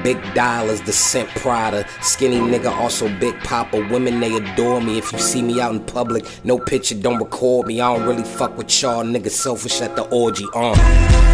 Big dollars, the scent Prada. Skinny nigga, also big papa. Women, they adore me. If you see me out in public, no picture, don't record me. I don't really fuck with y'all niggas, selfish at the orgy,